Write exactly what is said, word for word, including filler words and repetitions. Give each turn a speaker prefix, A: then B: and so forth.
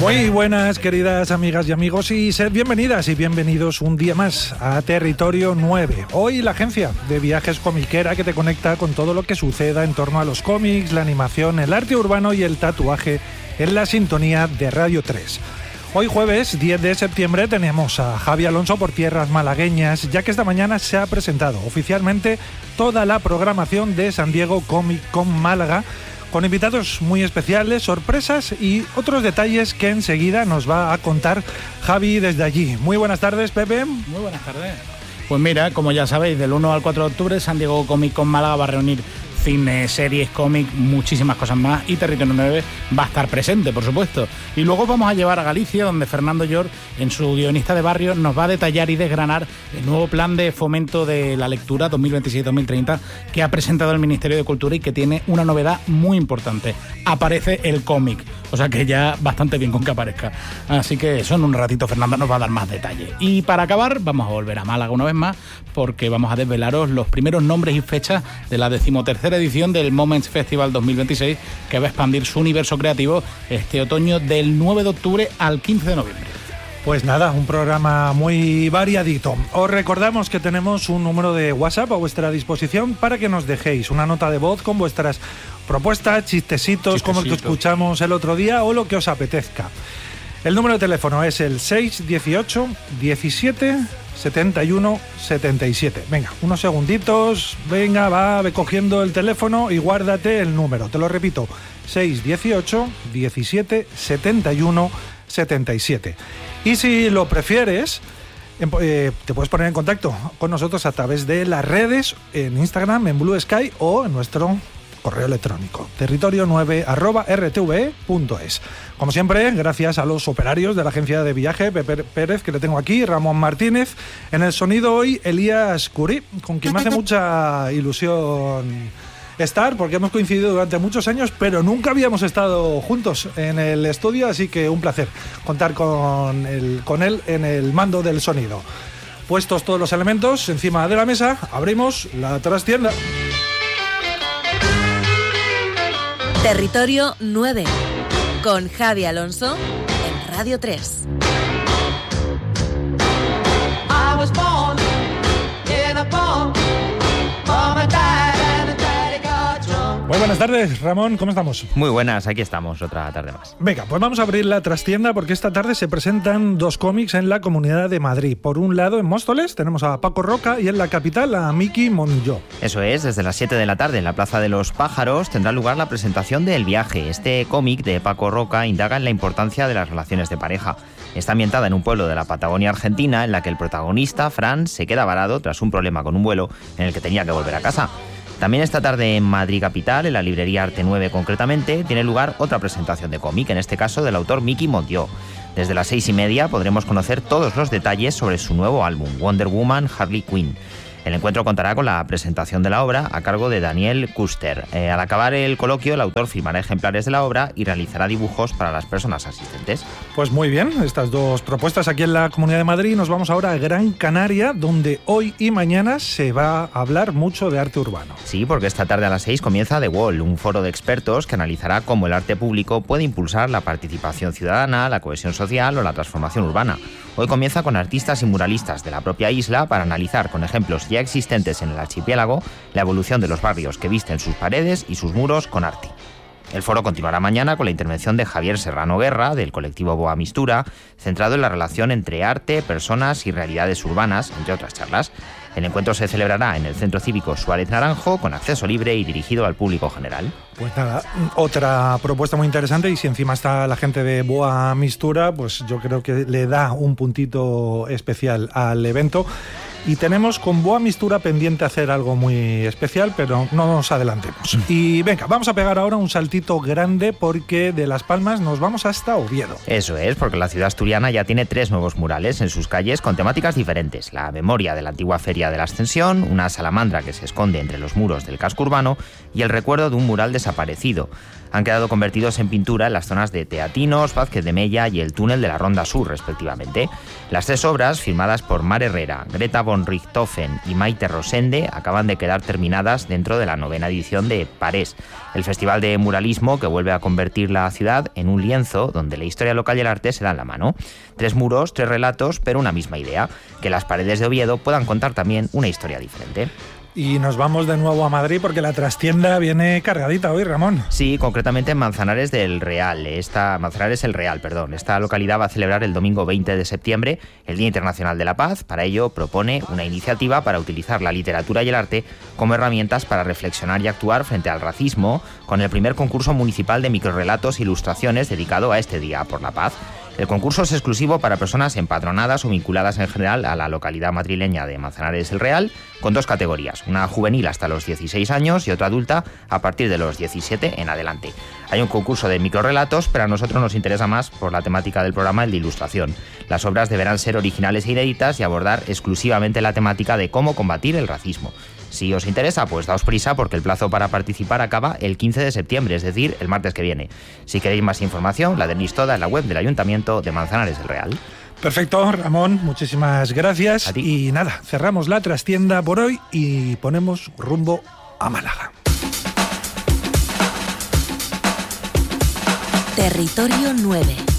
A: Muy buenas, queridas amigas y amigos, y sed bienvenidas y bienvenidos un día más a Territorio nueve. Hoy la agencia de viajes comiquera que te conecta con todo lo que suceda en torno a los cómics, la animación, el arte urbano y el tatuaje en la sintonía de Radio tres. Hoy jueves diez de septiembre tenemos a Javi Alonso por tierras malagueñas, ya que esta mañana se ha presentado oficialmente toda la programación de San Diego Comic Con Málaga, con invitados muy especiales, sorpresas y otros detalles que enseguida nos va a contar Javi desde allí. Muy buenas tardes, Pepe.
B: Muy buenas tardes. Pues mira, como ya sabéis, del uno al cuatro de octubre San Diego Comic Con Málaga va a reunir cine, series, cómics, muchísimas cosas más, y Territorio nueve va a estar presente, por supuesto. Y luego vamos a llevar a Galicia, donde Fernando Llor, en su Guionista de Barrio, nos va a detallar y desgranar el nuevo plan de fomento de la lectura dos mil veintiséis dos mil treinta que ha presentado el Ministerio de Cultura y que tiene una novedad muy importante. Aparece el cómic, o sea que ya bastante bien con que aparezca. Así que eso, en un ratito Fernando nos va a dar más detalles. Y para acabar, vamos a volver a Málaga una vez más, porque vamos a desvelaros los primeros nombres y fechas de la decimotercera edición del Moments Festival dos mil veintiséis, que va a expandir su universo creativo este otoño del nueve de octubre al quince de noviembre.
A: Pues nada, un programa muy variadito. Os recordamos que tenemos un número de WhatsApp a vuestra disposición para que nos dejéis una nota de voz con vuestras propuestas, chistecitos, Chistecito. como el que escuchamos el otro día, o lo que os apetezca. El número de teléfono es el seis dieciocho diecisiete setenta y uno setenta y siete. Venga, unos segunditos, venga, va, ve cogiendo el teléfono y guárdate el número. Te lo repito, seis dieciocho diecisiete setenta y uno setenta y siete. Y si lo prefieres, eh, te puedes poner en contacto con nosotros a través de las redes, en Instagram, en Blue Sky o en nuestro correo electrónico, territorio nueve arroba r t v e punto es. Como siempre, gracias a los operarios de la agencia de viaje, Pepe Pérez, que le tengo aquí, Ramón Martínez. En el sonido hoy, Elías Curí, con quien me hace mucha ilusión estar, porque hemos coincidido durante muchos años, pero nunca habíamos estado juntos en el estudio, así que un placer contar con, el, con él en el mando del sonido. Puestos todos los elementos encima de la mesa, abrimos la trastienda.
C: Territorio nueve, con Javi Alonso en Radio tres.
A: Muy buenas tardes, Ramón, ¿cómo estamos?
D: Muy buenas, aquí estamos, otra tarde más.
A: Venga, pues vamos a abrir la trastienda porque esta tarde se presentan dos cómics en la Comunidad de Madrid. Por un lado, en Móstoles tenemos a Paco Roca y en la capital a Miki Monlló.
D: Eso es, desde las siete de la tarde en la Plaza de los Pájaros tendrá lugar la presentación de El Viaje. Este cómic de Paco Roca indaga en la importancia de las relaciones de pareja. Está ambientada en un pueblo de la Patagonia Argentina en la que el protagonista, Fran, se queda varado tras un problema con un vuelo en el que tenía que volver a casa. También esta tarde en Madrid capital, en la librería Arte nueve concretamente, tiene lugar otra presentación de cómic, en este caso del autor Miki Monlló. Desde las seis y media podremos conocer todos los detalles sobre su nuevo álbum, Wonder Woman Harley Quinn. El encuentro contará con la presentación de la obra a cargo de Daniel Kuster. Eh, al acabar el coloquio, el autor firmará ejemplares de la obra y realizará dibujos para las personas asistentes.
A: Pues muy bien, estas dos propuestas aquí en la Comunidad de Madrid. Nos vamos ahora a Gran Canaria, donde hoy y mañana se va a hablar mucho de arte urbano.
D: Sí, porque esta tarde a las seis comienza The Wall, un foro de expertos que analizará cómo el arte público puede impulsar la participación ciudadana, la cohesión social o la transformación urbana. Hoy comienza con artistas y muralistas de la propia isla para analizar con ejemplos ya existentes en el archipiélago la evolución de los barrios que visten sus paredes y sus muros con arte. El foro continuará mañana con la intervención de Javier Serrano Guerra, del colectivo Boa Mistura, centrado en la relación entre arte, personas y realidades urbanas, entre otras charlas. El encuentro se celebrará en el Centro Cívico Suárez Naranjo, con acceso libre y dirigido al público general.
A: Pues nada, otra propuesta muy interesante, y si encima está la gente de Boa Mistura, pues yo creo que le da un puntito especial al evento. Y tenemos con Boa Mistura pendiente hacer algo muy especial, pero no nos adelantemos. Y venga, vamos a pegar ahora un saltito grande, porque de Las Palmas nos vamos hasta Oviedo.
D: Eso es, porque la ciudad asturiana ya tiene tres nuevos murales en sus calles con temáticas diferentes. La memoria de la antigua feria de la Ascensión, una salamandra que se esconde entre los muros del casco urbano y el recuerdo de un mural desaparecido. Han quedado convertidos en pintura en las zonas de Teatinos, Vázquez de Mella y el túnel de la Ronda Sur, respectivamente. Las tres obras, firmadas por Mar Herrera, Greta Bon von Richthofen y Maite Rosende acaban de quedar terminadas dentro de la novena edición de Parés, el festival de muralismo que vuelve a convertir la ciudad en un lienzo donde la historia local y el arte se dan la mano. Tres muros, tres relatos, pero una misma idea, que las paredes de Oviedo puedan contar también una historia diferente.
A: Y nos vamos de nuevo a Madrid porque la trastienda viene cargadita hoy, Ramón.
D: Sí, concretamente en Manzanares del Real. Esta, Manzanares el Real, perdón. Esta localidad va a celebrar el domingo veinte de septiembre el Día Internacional de la Paz. Para ello propone una iniciativa para utilizar la literatura y el arte como herramientas para reflexionar y actuar frente al racismo, con el primer concurso municipal de microrrelatos e ilustraciones dedicado a este Día por la Paz. El concurso es exclusivo para personas empadronadas o vinculadas en general a la localidad madrileña de Manzanares el Real, con dos categorías, una juvenil hasta los dieciséis años y otra adulta a partir de los diecisiete en adelante. Hay un concurso de microrrelatos, pero a nosotros nos interesa más, por la temática del programa, el de ilustración. Las obras deberán ser originales e inéditas y abordar exclusivamente la temática de cómo combatir el racismo. Si os interesa, pues daos prisa porque el plazo para participar acaba el quince de septiembre, es decir, el martes que viene. Si queréis más información, la tenéis toda en la web del Ayuntamiento de Manzanares el Real.
A: Perfecto, Ramón, muchísimas gracias.
D: A ti.
A: Y nada, cerramos la trastienda por hoy y ponemos rumbo a Málaga.
C: Territorio nueve.